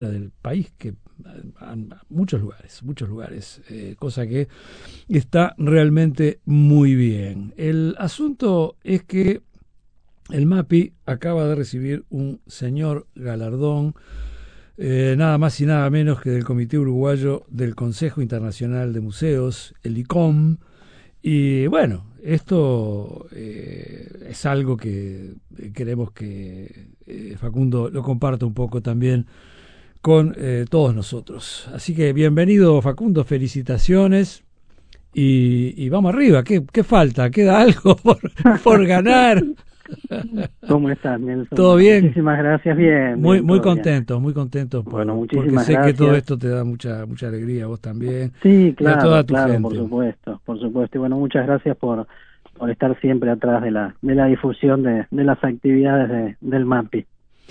del país, que a muchos lugares, cosa que está realmente muy bien. El asunto es que el MAPI acaba de recibir un señor galardón, nada más y nada menos que del Comité Uruguayo del Consejo Internacional de Museos, el ICOM. Y bueno, esto es algo que queremos que Facundo lo comparta un poco también con todos nosotros. Así que bienvenido, Facundo, felicitaciones y vamos arriba. ¿Qué falta? ¿Queda algo por ganar? ¿Cómo estás, Nelson? ¿Todo Bueno, bien? muchísimas gracias. Bien, Muy, bien, muy todo bien. contentos, muy contentos Bueno, porque muchísimas sé que todo gracias. esto te da mucha alegría a vos también Sí, y a claro, toda tu claro, gente. por supuesto. Y bueno, muchas gracias por estar siempre atrás de la difusión de las actividades del MAPI.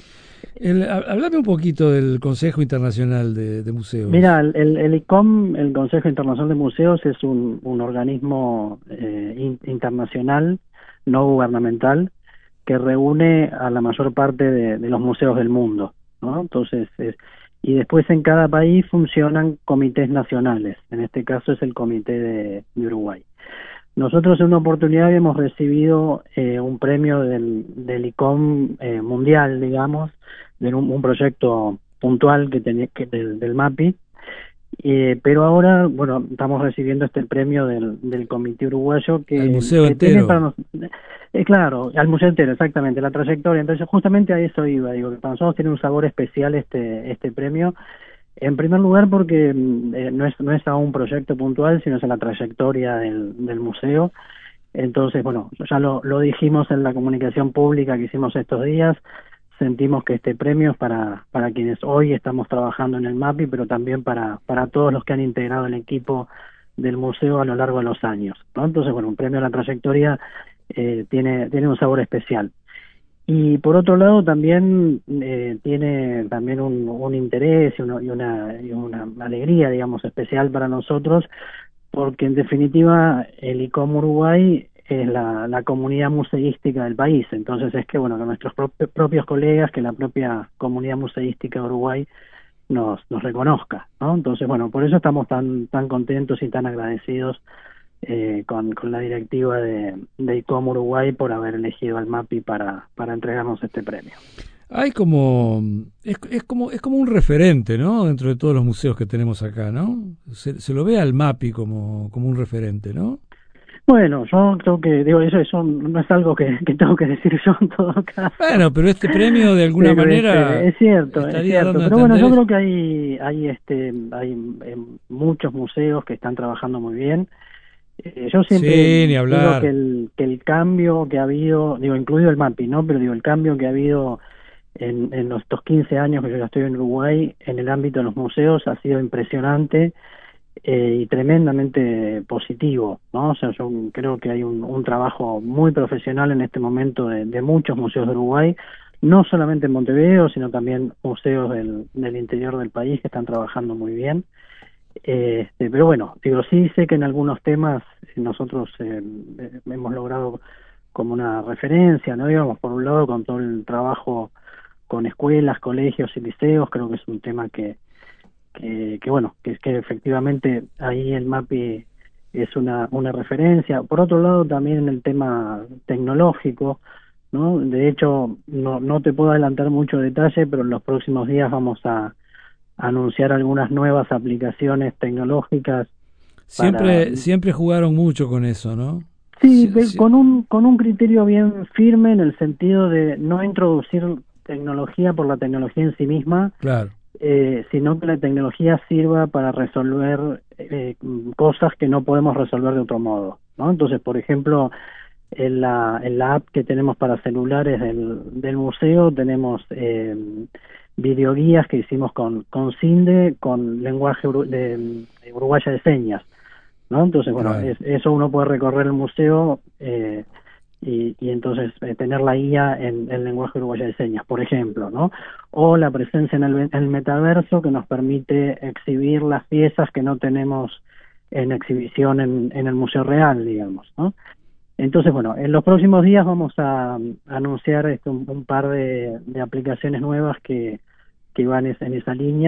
Hablame un poquito del Consejo Internacional de Mira, Museos. el ICOM, el Consejo Internacional de Museos, es un organismo internacional, no gubernamental, que reúne a la mayor parte de los museos del mundo, ¿no? Entonces, y después en cada país funcionan comités nacionales, en este caso es el Comité de Uruguay. Nosotros en una oportunidad habíamos recibido un premio del ICOM mundial, digamos, de un proyecto puntual que tenía del MAPI, pero ahora, bueno, estamos recibiendo este premio del Comité Uruguayo Al museo que tiene para entero. nosotros, claro, al museo entero, exactamente, la trayectoria. Entonces, justamente a eso iba, digo, que para nosotros tiene un sabor especial este premio, en primer lugar porque no es a un proyecto puntual, sino es a la trayectoria del museo. Entonces, bueno, ya lo dijimos en la comunicación pública que hicimos estos días. Sentimos que este premio es para quienes hoy estamos trabajando en el MAPI, pero también para todos los que han integrado el equipo del museo a lo largo de los años, ¿no? Entonces, bueno, un premio a la trayectoria tiene un sabor especial. Y por otro lado también tiene también un interés y una alegría, digamos, especial para nosotros, porque en definitiva el ICOM Uruguay es la comunidad museística del país. Entonces es que, bueno, que nuestros propios colegas, que la propia comunidad museística de Uruguay nos reconozca, ¿no? Entonces, bueno, por eso estamos tan contentos y tan agradecidos con la directiva de ICOM Uruguay por haber elegido al MAPI para entregarnos este premio. Hay como es como un referente, ¿no? Dentro de todos los museos que tenemos acá, ¿no? Se lo ve al MAPI como un referente, ¿no? Bueno, yo creo que, digo, eso no es algo que tengo que decir yo en todo caso, Bueno, pero este premio de alguna pero manera es estaría cierto, dando a pero bueno, entender yo eso. creo que hay muchos museos que están trabajando muy bien. Yo siempre Sí, ni digo hablar. que el cambio que ha habido, digo, incluido el MAPI, ¿no? Pero digo, el cambio que ha habido en estos 15 años que yo ya estoy en Uruguay, en el ámbito de los museos, ha sido impresionante y tremendamente positivo, ¿no? O sea, yo creo que hay un trabajo muy profesional en este momento de muchos museos de Uruguay, no solamente en Montevideo, sino también museos del interior del país que están trabajando muy bien. Pero bueno, digo, sí sé que en algunos temas nosotros hemos logrado como una referencia, ¿no? Digamos, por un lado, con todo el trabajo con escuelas, colegios y liceos, creo que es un tema que bueno, que es que efectivamente ahí el MAPI es una referencia. Por otro lado, también en el tema tecnológico, ¿no? De hecho, no te puedo adelantar mucho detalle, pero en los próximos días vamos a anunciar algunas nuevas aplicaciones tecnológicas para, Siempre jugaron mucho con eso, ¿no? sí, Sí, con un criterio bien firme en el sentido de no introducir tecnología por la tecnología en sí misma, claro. sino que la tecnología sirva para resolver cosas que no podemos resolver de otro modo, ¿no? Entonces, por ejemplo, en la app que tenemos para celulares del museo tenemos videoguías que hicimos con CINDE, con lenguaje de uruguaya de señas, ¿no? Entonces, bueno, Claro. eso uno puede recorrer el museo y entonces tener la guía en lenguaje uruguayo de señas, por ejemplo, ¿no? O la presencia en el metaverso que nos permite exhibir las piezas que no tenemos en exhibición en el museo real, digamos, ¿no? Entonces, bueno, en los próximos días vamos a anunciar un par de aplicaciones nuevas que van en esa línea.